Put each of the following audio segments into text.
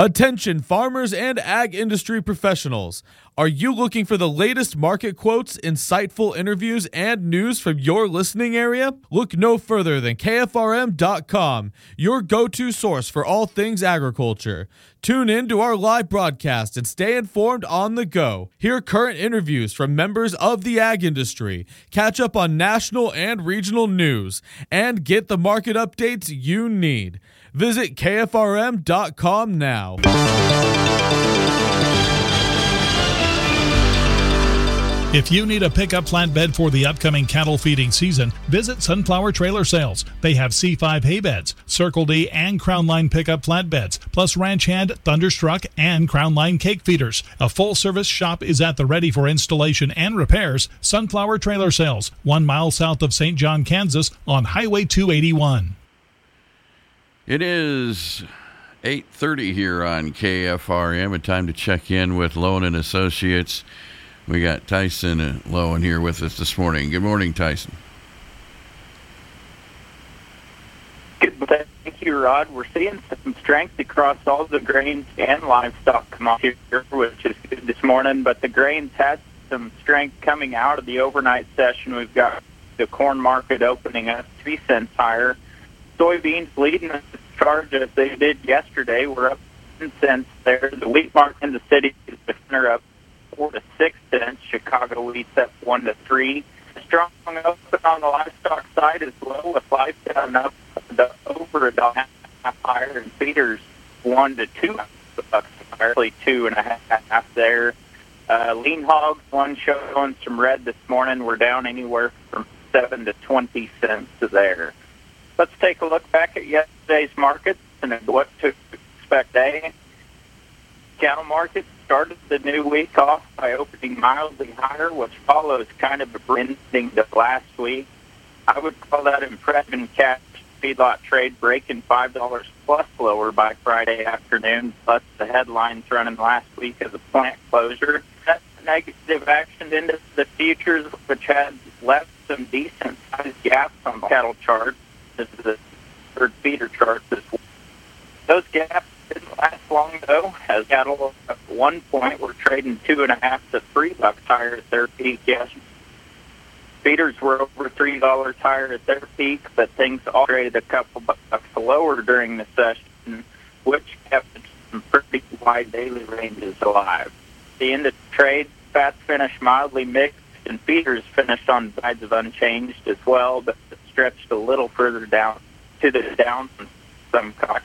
Attention farmers and ag industry professionals. Are you looking for the latest market quotes, insightful interviews, and news from your listening area? Look no further than KFRM.com, your go-to source for all things agriculture. Tune in to our live broadcast and stay informed on the go. Hear current interviews from members of the ag industry, catch up on national and regional news, and get the market updates you need. Visit KFRM.com now. If you need a pickup flatbed for the upcoming cattle feeding season, visit Sunflower Trailer Sales. They have C5 hay beds, Circle D and Crown Line pickup flatbeds, plus Ranch Hand, Thunderstruck, and Crown Line cake feeders. A full-service shop is at the ready for installation and repairs. Sunflower Trailer Sales, 1 mile south of St. John, Kansas, on Highway 281. It is 8:30 here on KFRM, and time to check in with Lowen and Associates. We got Tyson Lowen here with us this morning. Good morning, Tyson. Good. Thank you, Rod. We're seeing some strength across all the grains and livestock commodities here, which is good this morning, but the grains had some strength coming out of the overnight session. We've got the corn market opening up 3 cents higher. Soybeans leading the charge as they did yesterday. We're up 10 cents there. The wheat market in the city is up 4 to 6 cents. Chicago wheat's up 1 to 3. Strong open on the livestock side as well, with livestock up over $1.50 higher, and feeders 1 to 2 bucks higher, actually 2.5 there. Lean hogs, one showing some red this morning. We're down anywhere from 7 to 20 cents there. Let's take a look back at yesterday's markets and what to expect today. Cattle market started the new week off by opening mildly higher, which follows kind of a ending to last week. I would call that impressive in cash feedlot trade, breaking $5 plus lower by Friday afternoon, plus the headlines running last week as a plant closure. That negative action into the futures, which had left some decent-sized gaps on the cattle chart. This is the third feeder chart this week. Those gaps didn't last long, though, as cattle at one point were trading $2.50 to $3 higher at their peak yesterday. Feeders were over $3 higher at their peak, but things all traded a couple bucks lower during the session, which kept some pretty wide daily ranges alive. The end of trade, fats finished mildly mixed, and feeders finished on sides of unchanged as well, but stretched a little further down to the down from some cocks.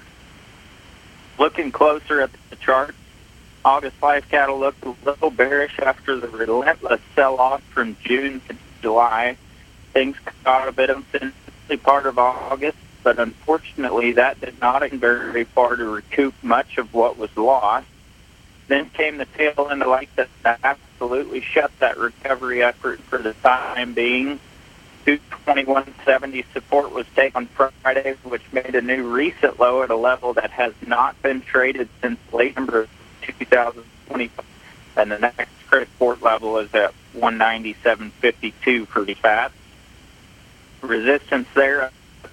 Looking closer at the chart, August live cattle looked a little bearish after the relentless sell-off from June to July. Things caught a bit of the part of August, but unfortunately that did not go very far to recoup much of what was lost. Then came the tail end of like that absolutely shut that recovery effort for the time being. 221.70 support was taken on Friday, which made a new recent low at a level that has not been traded since late November of 2020. And the next credit support level is at 197.52 for the fats. Resistance there,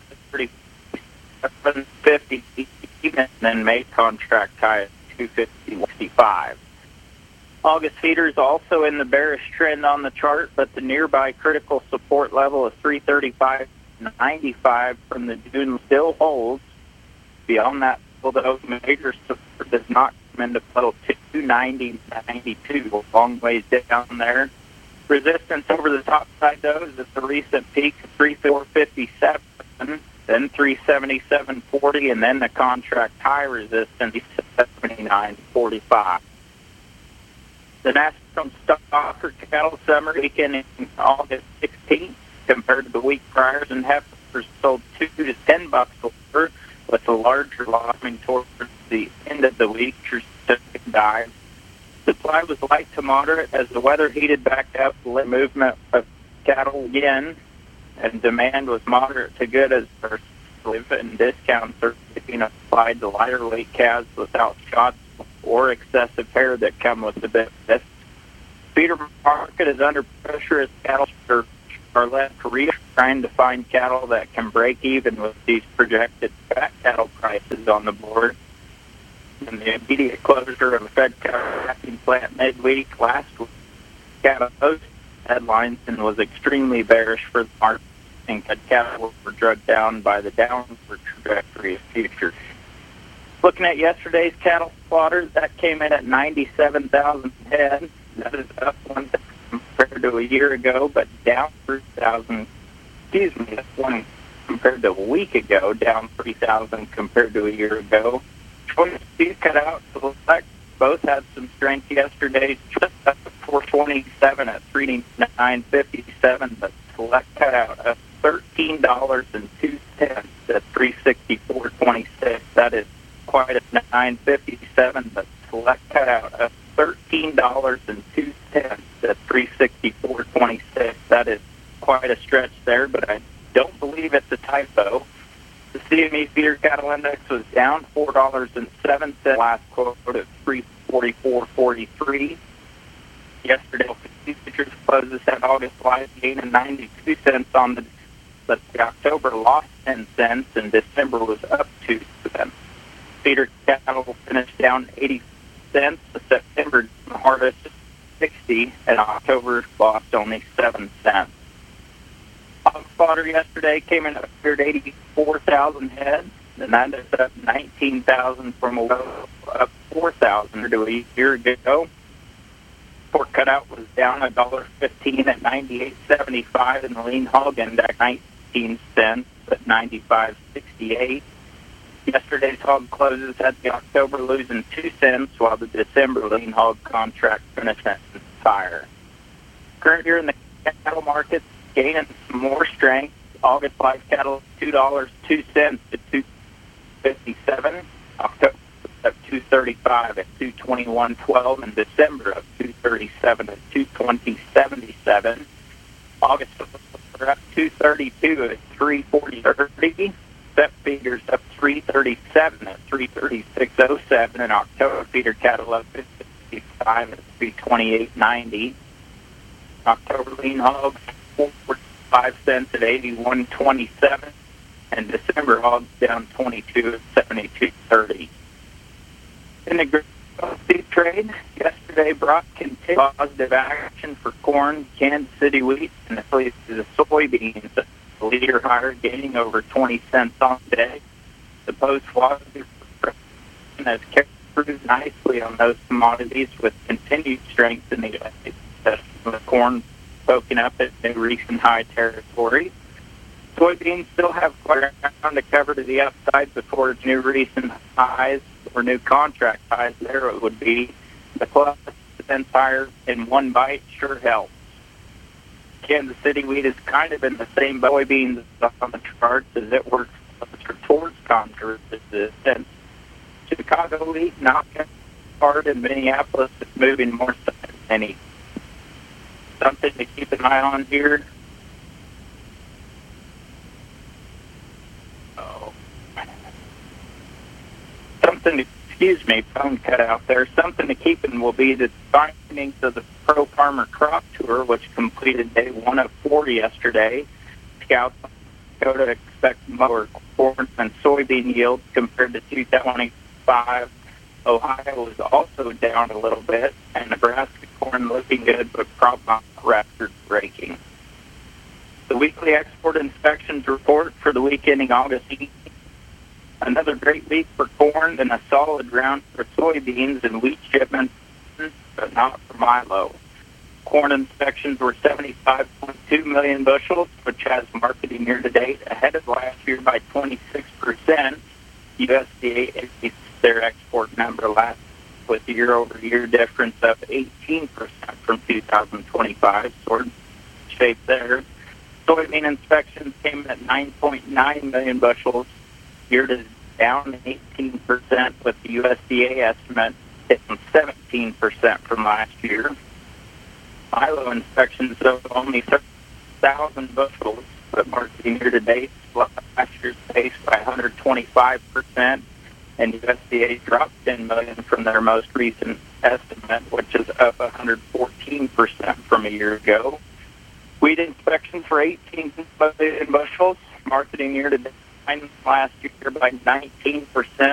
37.50, even then made contract high at 250.65. August feeders also in the bearish trend on the chart, but the nearby critical support level of 335.95 from the June still holds. Beyond that, although major support does not come into play, 290.92, a long ways down there. Resistance over the top side, though, is at the recent peak of 354.57, then 377.40, and then the contract high resistance, 79.45. The National Stocker Cattle Summer weekend in August 16th, compared to the week prior, and heifers sold $2 to $10 over, with a larger lot coming towards the end of the week. Dive. Supply was light to moderate as the weather heated back up the movement of cattle again, and demand was moderate to good as and discounts are being applied to lighter weight calves without shots or excessive hair that come with the business. Feeder market is under pressure as cattle are left trying to find cattle that can break even with these projected fat cattle prices on the board. and the immediate closure of a fed packing plant midweek last week cattle post headlines and was extremely bearish for the market, and cattle were dragged down by the downward trajectory of futures. Looking at yesterday's cattle slaughter, that came in at 97,000 head. That is up 1,000 compared to a year ago, but down 3,000. That's one compared to a week ago, down 3,000 compared to a year ago. Choice beef cutout select both had some strength yesterday, just up to 427 at 3,957, but select cutout at $13.02 at 364.26. That is quite a 957, but select cutout at $13.02 at 364.26. That is quite a stretch there, but I don't believe it's a typo. The CME feeder cattle index was down $4.07 last quote at 344.43. Yesterday, futures closes at August live gain of 92 cents on the, but the October lost 10 cents and December was up 2 cents. Feeder cattle finished down 80 cents. The September harvest 60 and October lost only 7 cents. Hog slaughter yesterday came in at 184,000 head, and that is up 19,000 from a low up 4,000 to a year ago. Pork cutout was down $1.15 at 98.75, and the lean hog index 19 cents at 95.68. Yesterday's hog closes had the October losing 2 cents, while the December lean hog contract finished at higher. Current year in the cattle markets gaining some more strength. August live cattle $2.02 to $2.57. October at $2.35 at $2.21.12, and December of $2.37 at $2.20.77. August we're up $2.32 at $3.40.30. Set feeders up $3.37 at $3.36.07, and October feeder cattle up $55 at $3.28.90. October lean hogs 45 cents at 81.27, and December hogs down 22 at 72.30. In the grain seed trade, yesterday brought continued positive action for corn, Kansas City wheat, and affiliates to the soybeans. The leader higher, gaining over 20 cents on the day. The post-positive has kept through nicely on those commodities, with continued strength in the United States. The corn poking up at new recent high territory. Soybeans still have quite a ground to cover to the upside before new recent highs or new contract highs there it would be. The plus cents higher in one bite sure helps. Kansas City wheat is kind of in the same soybeans on the charts as it works towards contrary resistance. Chicago wheat not hard, in Minneapolis is moving more than any. Something to keep an eye on here. Phone cut out there. Something to keep in will be the findings of the Pro Farmer Crop Tour, which completed day 1 of 4 yesterday. Scouts go to expect lower corn and soybean yields compared to 2025. Ohio is also down a little bit, and Nebraska corn looking good, but probably not record-breaking. The weekly export inspections report for the week ending August 18th. Another great week for corn and a solid round for soybeans and wheat shipments, but not for milo. Corn inspections were 75.2 million bushels, which has marketing year-to-date ahead of last year by 26%. USDA increased their export number last with year-over-year difference of 18% from 2025. Sort of shape there. Soybean inspections came in at 9.9 million bushels, year-to-date down 18%, with the USDA estimate hitting 17% from last year. Milo inspections of only 30,000 bushels, but marketing year-to-date last year's pace by 125%, and USDA dropped 10 million from their most recent estimate, which is up 114% from a year ago. Wheat inspections for 18 million bushels, marketing year-to-date last year by 19%.